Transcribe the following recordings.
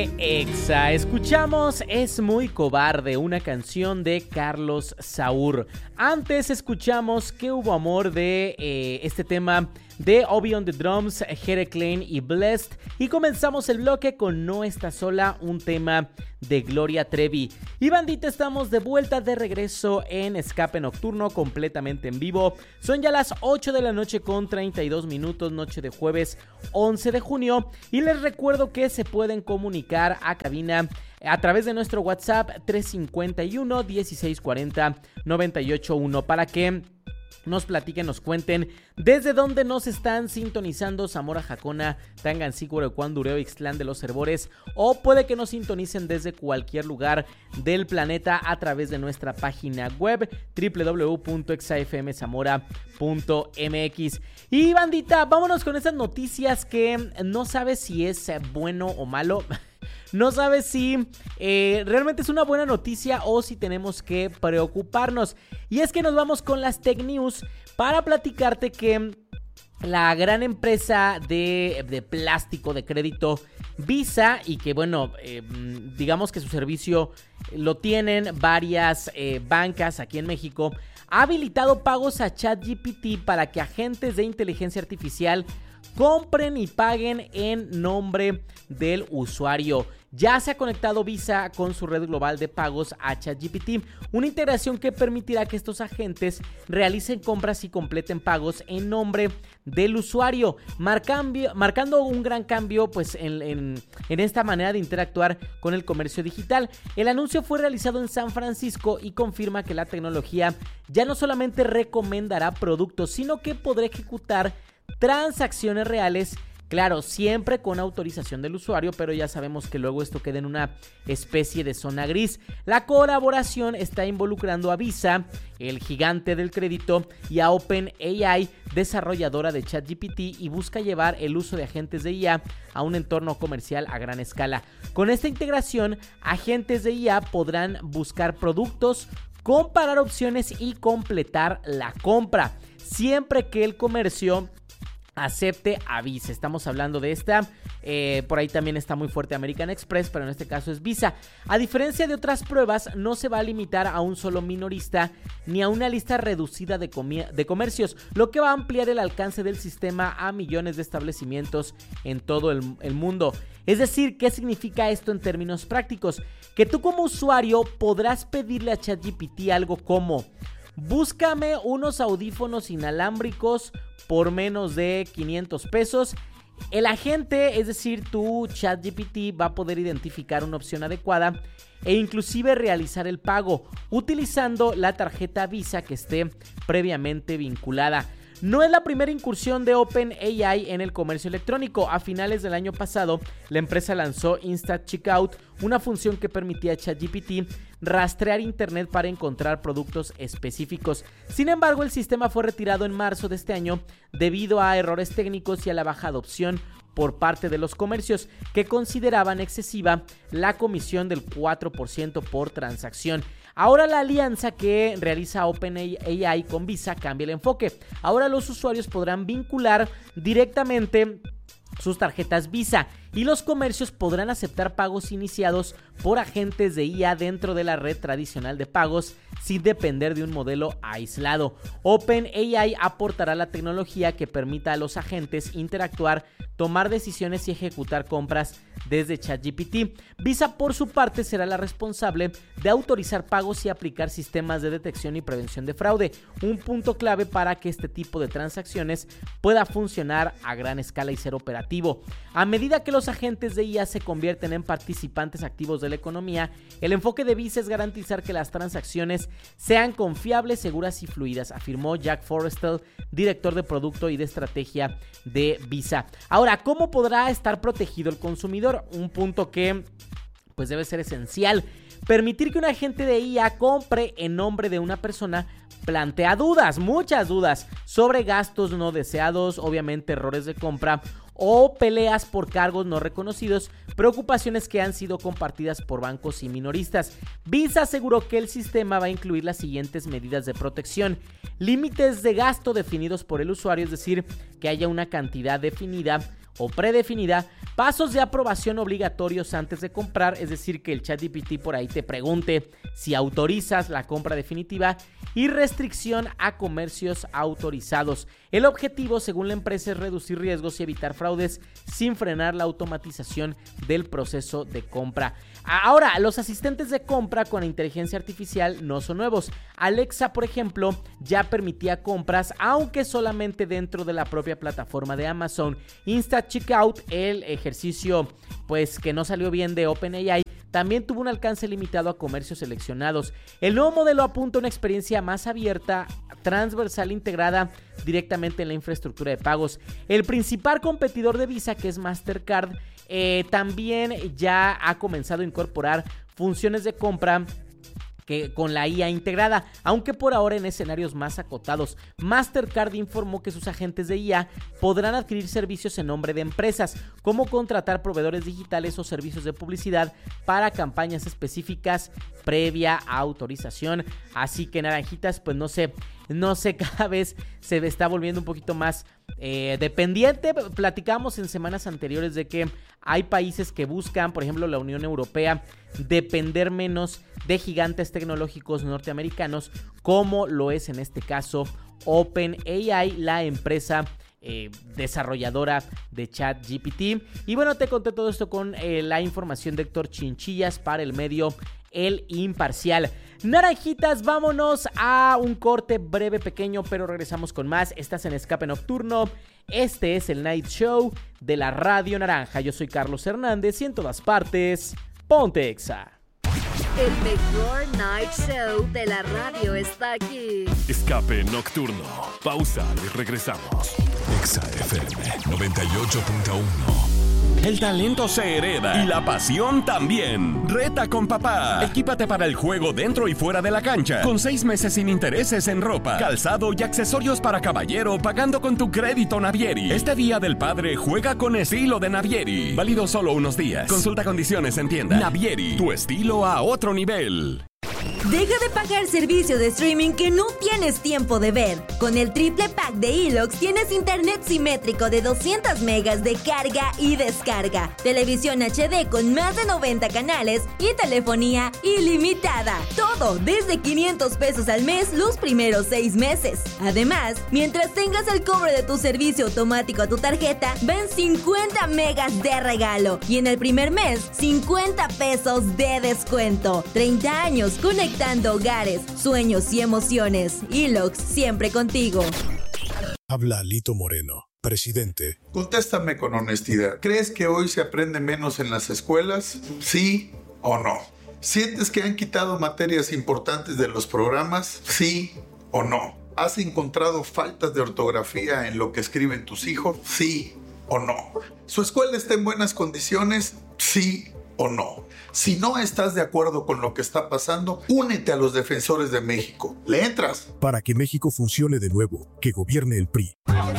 Escuchamos Es muy cobarde, una canción de Carlos Saúl. Antes escuchamos Que hubo amor de este tema de Obi on the Drums, Jere Klein y Blessed. Y comenzamos el bloque con No Estás Sola, un tema de Gloria Trevi. Y bandita, estamos de vuelta, de regreso en Escape Nocturno, completamente en vivo. Son ya las 8 de la noche con 32 minutos, noche de jueves 11 de junio. Y les recuerdo que se pueden comunicar a cabina a través de nuestro WhatsApp 351 1640 981 para que nos platiquen, nos cuenten desde dónde nos están sintonizando: Zamora, Jacona, Tangancícuaro, Cuandureo, Ixtlán de los Herbores, o puede que nos sintonicen desde cualquier lugar del planeta a través de nuestra página web www.exafmzamora.mx. Y bandita, vámonos con esas noticias que no sabes si es bueno o malo. No sabes si realmente es una buena noticia o si tenemos que preocuparnos. Y es que nos vamos con las Tech News para platicarte que la gran empresa de plástico de crédito Visa, y que bueno, digamos que su servicio lo tienen varias bancas aquí en México, ha habilitado pagos a ChatGPT para que agentes de inteligencia artificial compren y paguen en nombre del usuario. Ya se ha conectado Visa con su red global de pagos a ChatGPT, una integración que permitirá que estos agentes realicen compras y completen pagos en nombre del usuario, marcando un gran cambio pues en esta manera de interactuar con el comercio digital. El anuncio fue realizado en San Francisco y confirma que la tecnología ya no solamente recomendará productos, sino que podrá ejecutar transacciones reales, claro, siempre con autorización del usuario, pero ya sabemos que luego esto queda en una especie de zona gris. La colaboración está involucrando a Visa, el gigante del crédito, y a OpenAI, desarrolladora de ChatGPT, y busca llevar el uso de agentes de IA a un entorno comercial a gran escala. Con esta integración, agentes de IA podrán buscar productos, comparar opciones y completar la compra, siempre que el comercio acepte a Visa. Estamos hablando de esta, por ahí también está muy fuerte American Express, pero en este caso es Visa. A diferencia de otras pruebas, no se va a limitar a un solo minorista ni a una lista reducida de comercios, lo que va a ampliar el alcance del sistema a millones de establecimientos en todo el mundo. Es decir, ¿qué significa esto en términos prácticos? Que tú como usuario podrás pedirle a ChatGPT algo como: búscame unos audífonos inalámbricos por menos de 500 pesos. El agente, es decir, tu ChatGPT, va a poder identificar una opción adecuada e inclusive realizar el pago utilizando la tarjeta Visa que esté previamente vinculada. No es la primera incursión de OpenAI en el comercio electrónico. A finales del año pasado, la empresa lanzó Instant Checkout, una función que permitía a ChatGPT rastrear internet para encontrar productos específicos. Sin embargo, el sistema fue retirado en marzo de este año debido a errores técnicos y a la baja adopción por parte de los comercios, que consideraban excesiva la comisión del 4% por transacción. Ahora la alianza que realiza OpenAI con Visa cambia el enfoque. Ahora los usuarios podrán vincular directamente sus tarjetas Visa y los comercios podrán aceptar pagos iniciados por agentes de IA dentro de la red tradicional de pagos sin depender de un modelo aislado. OpenAI aportará la tecnología que permita a los agentes interactuar, tomar decisiones y ejecutar compras desde ChatGPT. Visa, por su parte, será la responsable de autorizar pagos y aplicar sistemas de detección y prevención de fraude, un punto clave para que este tipo de transacciones pueda funcionar a gran escala y ser operativo. A medida que los agentes de IA se convierten en participantes activos de la economía, el enfoque de Visa es garantizar que las transacciones sean confiables, seguras y fluidas, afirmó Jack Forrestal, director de producto y de estrategia de Visa. Ahora, ¿cómo podrá estar protegido el consumidor? Un punto que pues debe ser esencial. Permitir que un agente de IA compre en nombre de una persona plantea dudas, muchas dudas, sobre gastos no deseados, obviamente errores de compra o peleas por cargos no reconocidos, preocupaciones que han sido compartidas por bancos y minoristas. Visa aseguró que el sistema va a incluir las siguientes medidas de protección: límites de gasto definidos por el usuario, es decir, que haya una cantidad definida o predefinida, pasos de aprobación obligatorios antes de comprar, es decir, que el ChatGPT por ahí te pregunte si autorizas la compra definitiva, y restricción a comercios autorizados. El objetivo, según la empresa, es reducir riesgos y evitar fraudes sin frenar la automatización del proceso de compra. Ahora, los asistentes de compra con inteligencia artificial no son nuevos. Alexa, por ejemplo, ya permitía compras, aunque solamente dentro de la propia plataforma de Amazon. Instant Checkout, el ejercicio pues que no salió bien de OpenAI, también tuvo un alcance limitado a comercios seleccionados. El nuevo modelo apunta a una experiencia más abierta, transversal, integrada directamente en la infraestructura de pagos. El principal competidor de Visa, que es Mastercard, también ya ha comenzado a incorporar funciones de compra con la IA integrada, aunque por ahora en escenarios más acotados. Mastercard informó que sus agentes de IA podrán adquirir servicios en nombre de empresas, como contratar proveedores digitales o servicios de publicidad para campañas específicas previa autorización. Así que, naranjitas, pues no sé, cada vez se está volviendo un poquito más dependiente. Platicamos en semanas anteriores de que hay países que buscan, por ejemplo la Unión Europea, depender menos de gigantes tecnológicos norteamericanos, como lo es en este caso OpenAI, la empresa desarrolladora de ChatGPT. Y bueno, te conté todo esto con la información de Héctor Chinchillas para el medio El Imparcial. Naranjitas, vámonos a un corte breve, pequeño, pero regresamos con más. Estás en Escape Nocturno. Este es el Night Show de la Radio Naranja. Yo soy Carlos Hernández y en todas partes, ponte Exa. El mejor Night Show de la radio está aquí. Escape Nocturno. Pausa y regresamos. Exa FM 98.1. El talento se hereda y la pasión también. Reta con papá. Equípate para el juego dentro y fuera de la cancha. Con 6 meses sin intereses en ropa, calzado y accesorios para caballero, pagando con tu crédito Navieri. Este Día del Padre juega con estilo de Navieri. Válido solo unos días. Consulta condiciones en tienda. Navieri, tu estilo a otro nivel. Deja de pagar servicio de streaming que no tienes tiempo de ver. Con el triple pack de Elox tienes internet simétrico de 200 megas de carga y descarga, televisión HD con más de 90 canales y telefonía ilimitada. Todo desde 500 pesos al mes los primeros 6 meses. Además, mientras tengas el cobro de tu servicio automático a tu tarjeta, ven 50 megas de regalo y en el primer mes 50 pesos de descuento. 30 años conectando hogares, sueños y emociones. Elox, siempre contigo. Habla Lito Moreno, presidente. Contéstame con honestidad. ¿Crees que hoy se aprende menos en las escuelas? ¿Sí o no? ¿Sientes que han quitado materias importantes de los programas? ¿Sí o no? ¿Has encontrado faltas de ortografía en lo que escriben tus hijos? ¿Sí o no? ¿Su escuela está en buenas condiciones? ¿Sí o no? Si no estás de acuerdo con lo que está pasando, únete a los defensores de México. ¿Le entras? Para que México funcione de nuevo, que gobierne el PRI.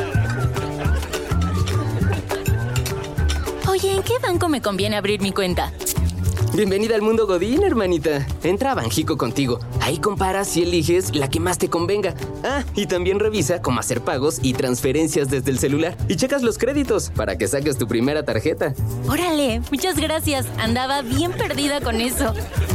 Oye, ¿en qué banco me conviene abrir mi cuenta? Bienvenida al mundo Godín, hermanita. Entra a Banjico Contigo. Ahí comparas y eliges la que más te convenga. Ah, y también revisa cómo hacer pagos y transferencias desde el celular. Y checas los créditos para que saques tu primera tarjeta. Órale, muchas gracias. Andaba bien perdida con eso.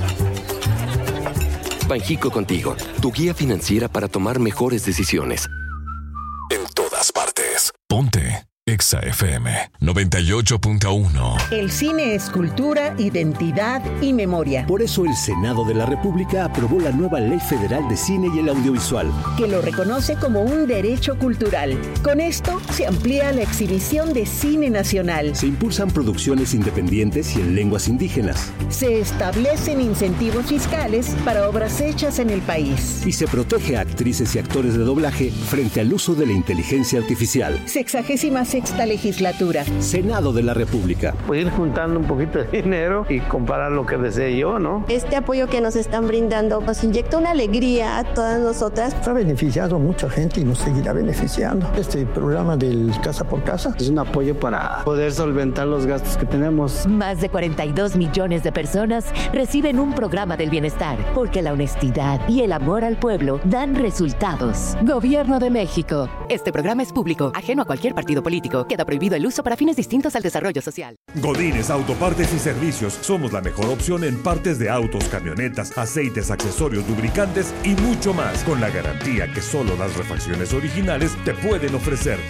Banjico Contigo, tu guía financiera para tomar mejores decisiones. En todas partes. Ponte Exa FM 98.1. El cine es cultura, identidad y memoria. Por eso el Senado de la República aprobó la nueva Ley Federal de Cine y el Audiovisual, que lo reconoce como un derecho cultural. Con esto se amplía la exhibición de cine nacional. Se impulsan producciones independientes y en lenguas indígenas. Se establecen incentivos fiscales para obras hechas en el país. Y se protege a actrices y actores de doblaje frente al uso de la inteligencia artificial. 66ª legislatura. Senado de la República. Pues ir juntando un poquito de dinero y comparar lo que desee yo, ¿no? Este apoyo que nos están brindando nos inyecta una alegría a todas nosotras. Ha beneficiado a mucha gente y nos seguirá beneficiando. Este programa del Casa por Casa es un apoyo para poder solventar los gastos que tenemos. Más de 42 millones de personas reciben un programa del bienestar, porque la honestidad y el amor al pueblo dan resultados. Gobierno de México. Este programa es público, ajeno a cualquier partido político. México. Queda prohibido el uso para fines distintos al desarrollo social. Godínez Autopartes y Servicios. Somos la mejor opción en partes de autos, camionetas, aceites, accesorios, lubricantes y mucho más, con la garantía que solo las refacciones originales te pueden ofrecer.